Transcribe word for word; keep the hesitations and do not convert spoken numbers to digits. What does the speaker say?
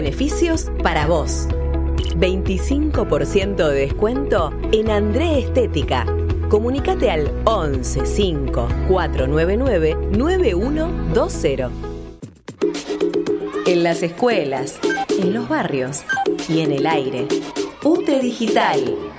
Beneficios para vos. veinticinco por ciento de descuento en André Estética. Comunicate al once cinco cuatro nueve nueve nueve uno dos cero. En las escuelas, en los barrios y en el aire. U T E Digital.